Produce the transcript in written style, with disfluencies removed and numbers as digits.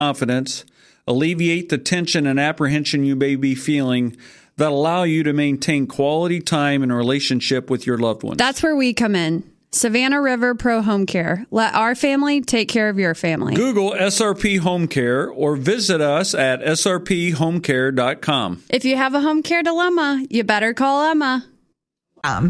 confidence, alleviate the tension and apprehension you may be feeling, that allow you to maintain quality time and relationship with your loved ones. That's where we come in. Savannah River Pro Home Care. Let our family take care of your family. Google SRP Home Care or visit us at srphomecare.com. If you have a home care dilemma, you better call Emma.